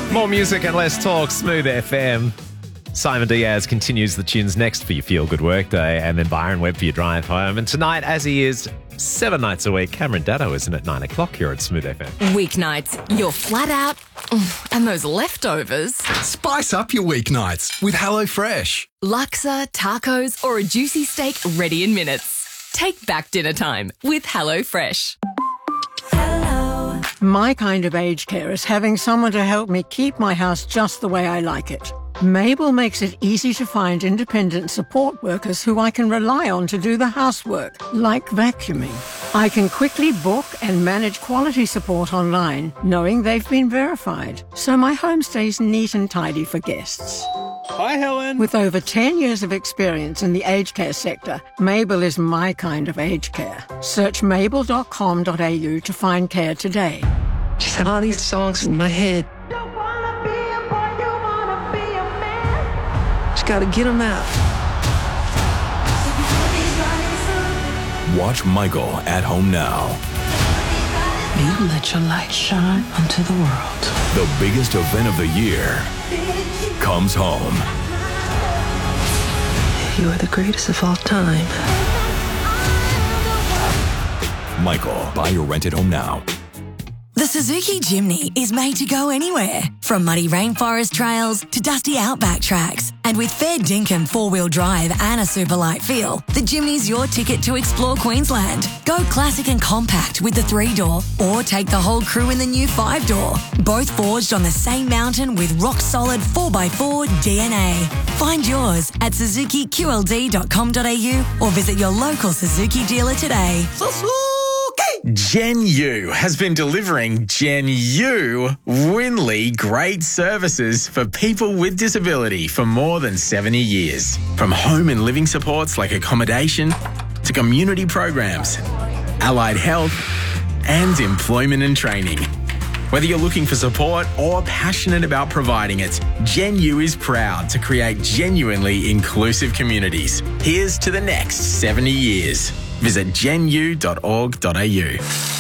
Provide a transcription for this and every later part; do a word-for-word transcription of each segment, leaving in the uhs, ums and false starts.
More music and less talk, Smooth F M. Simon Diaz continues the tunes next for your feel-good workday, and then Byron Webb for your drive home. And tonight, as he is seven nights a week, Cameron Daddo isn't at nine o'clock here at Smooth F M. Weeknights, you're flat out, and those leftovers. Spice up your weeknights with HelloFresh. Laksa, tacos, or a juicy steak ready in minutes. Take back dinner time with HelloFresh. My kind of aged care is having someone to help me keep my house just the way I like it. Mabel makes it easy to find independent support workers who I can rely on to do the housework, like vacuuming. I can quickly book and manage quality support online, knowing they've been verified, so my home stays neat and tidy for guests. Hi, Helen. With over ten years of experience in the aged care sector, Mabel is my kind of aged care. Search mabel dot com dot a u to find care today. Just have all these songs in my head. Just gotta get them out. Watch Michael at home now. You let your light shine onto the world. The biggest event of the year comes home. You are the greatest of all time. Michael, buy or rent at home now. The Suzuki Jimny is made to go anywhere, from muddy rainforest trails to dusty outback tracks. And with fair dinkum four-wheel drive and a super light feel, the Jimny's your ticket to explore Queensland. Go classic and compact with the three-door, or take the whole crew in the new five-door. Both forged on the same mountain with rock-solid four by four D N A. Find yours at suzuki q l d dot com dot a u or visit your local Suzuki dealer today. Gen U has been delivering Gen U Winley great services for people with disability for more than seventy years. From home and living supports like accommodation to community programs, allied health and employment and training. Whether you're looking for support or passionate about providing it, Gen U is proud to create genuinely inclusive communities. Here's to the next seventy years. Visit gen u dot org dot a u.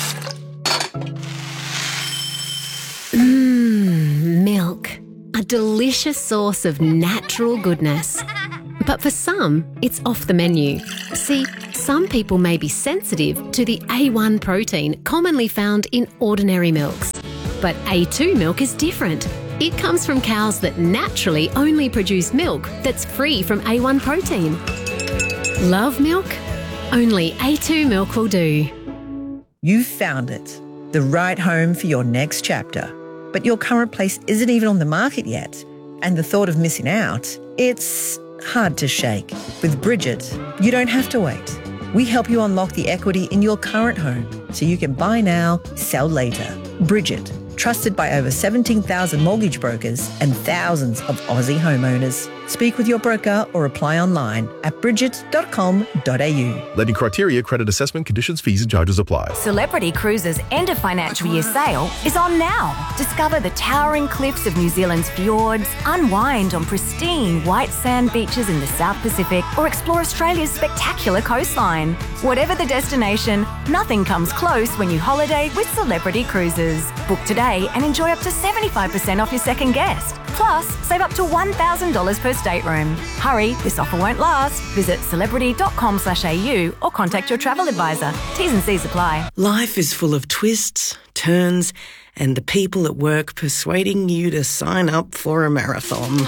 Mmm, milk. A delicious source of natural goodness. But for some, it's off the menu. See, some people may be sensitive to the A one protein commonly found in ordinary milks. But A two milk is different. It comes from cows that naturally only produce milk that's free from A one protein. Love milk? Only A two milk will do. You've found it, the right home for your next chapter. But your current place isn't even on the market yet. And the thought of missing out, it's hard to shake. With Bridget, you don't have to wait. We help you unlock the equity in your current home so you can buy now, sell later. Bridget, trusted by over seventeen thousand mortgage brokers and thousands of Aussie homeowners. Speak with your broker or apply online at bridget dot com dot a u. Lending criteria, credit assessment, conditions, fees and charges apply. Celebrity Cruises' end of financial year sale is on now. Discover the towering cliffs of New Zealand's fjords, unwind on pristine white sand beaches in the South Pacific, or explore Australia's spectacular coastline. Whatever the destination, nothing comes close when you holiday with Celebrity Cruises. Book today and enjoy up to seventy-five percent off your second guest. Plus, save up to one thousand dollars per stateroom. Hurry, this offer won't last. Visit celebrity dot com slash a u or contact your travel advisor. T's and C's apply. Life is full of twists, turns, and the people at work persuading you to sign up for a marathon.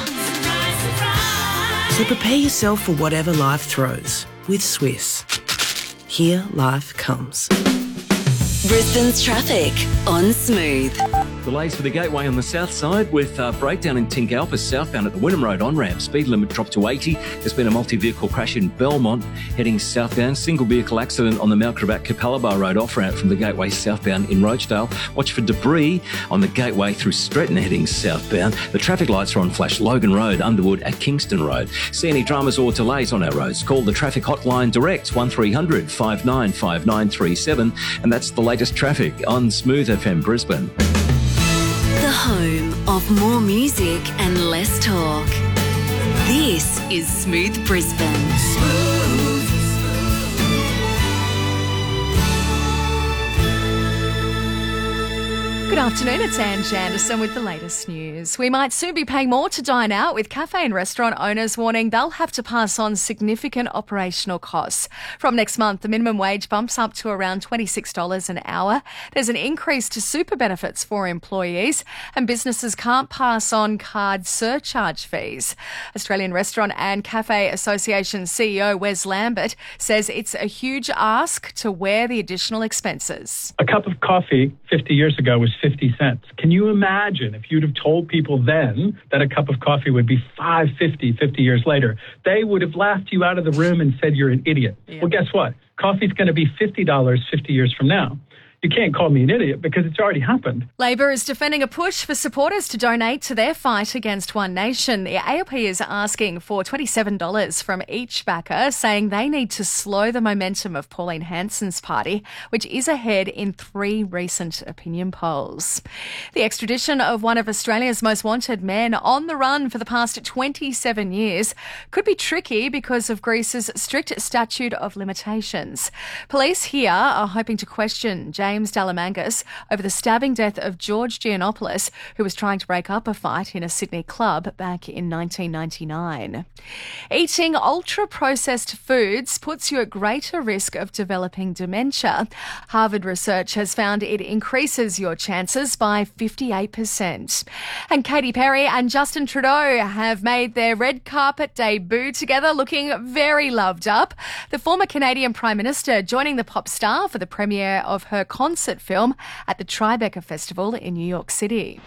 So prepare yourself for whatever life throws with Swiss. Here life comes. Brisbane's traffic on Smooth. Delays for the Gateway on the south side with uh, breakdown in Tingalpa southbound at the Wynnum Road on-ramp. Speed limit dropped to eighty. There's been a multi-vehicle crash in Belmont heading southbound. Single vehicle accident on the Mount Gravatt Capalaba Road off-ramp from the Gateway southbound in Roachdale. Watch for debris on the Gateway through Stretton heading southbound. The traffic lights are on flash. Logan Road, Underwood at Kingston Road. See any dramas or delays on our roads? Call the traffic hotline direct one three hundred five nine five nine three seven, and that's the latest traffic on Smooth F M Brisbane. The home of more music and less talk. This is Smooth Brisbane. Smooth. Good afternoon, it's Ange Anderson with the latest news. We might soon be paying more to dine out, with cafe and restaurant owners warning they'll have to pass on significant operational costs. From next month, the minimum wage bumps up to around twenty-six dollars an hour. There's an increase to super benefits for employees, and businesses can't pass on card surcharge fees. Australian Restaurant and Cafe Association C E O Wes Lambert says it's a huge ask to wear the additional expenses. A cup of coffee fifty years ago was fifty cents. Can you imagine if you'd have told people then that a cup of coffee would be five fifty fifty years later? They would have laughed you out of the room and said you're an idiot. Yeah. Well, guess what? Coffee's going to be fifty dollars fifty years from now. You can't call me an idiot because it's already happened. Labor is defending a push for supporters to donate to their fight against One Nation. The A L P is asking for twenty-seven dollars from each backer, saying they need to slow the momentum of Pauline Hanson's party, which is ahead in three recent opinion polls. The extradition of one of Australia's most wanted men on the run for the past twenty-seven years could be tricky because of Greece's strict statute of limitations. Police here are hoping to question James James Dalamangas over the stabbing death of George Giannopoulos, who was trying to break up a fight in a Sydney club back in nineteen ninety-nine. Eating ultra-processed foods puts you at greater risk of developing dementia. Harvard research has found it increases your chances by fifty-eight percent. And Katy Perry and Justin Trudeau have made their red carpet debut together, looking very loved up. The former Canadian Prime Minister joining the pop star for the premiere of her concert film at the Tribeca Festival in New York City.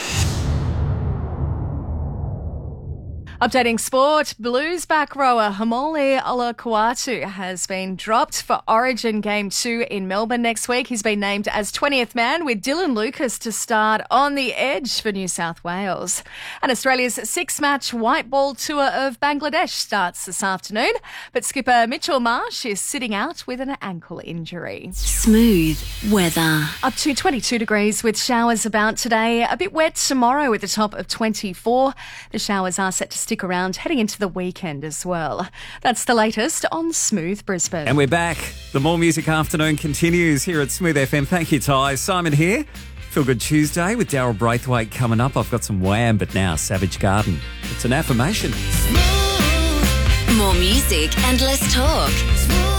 Updating sport, Blues back rower Haumole Olakau'atu has been dropped for Origin Game two in Melbourne next week. He's been named as twentieth man, with Dylan Lucas to start on the edge for New South Wales. And Australia's six-match white ball tour of Bangladesh starts this afternoon, but skipper Mitchell Marsh is sitting out with an ankle injury. Smooth weather. Up to twenty-two degrees with showers about today. A bit wet tomorrow with a top of twenty-four. The showers are set to stick around heading into the weekend as well. That's the latest on Smooth Brisbane. And we're back. The More Music Afternoon continues here at Smooth F M. Thank you, Ty. Simon here. Feel Good Tuesday with Daryl Braithwaite coming up. I've got some Wham, but now Savage Garden. It's an affirmation. More music and less talk.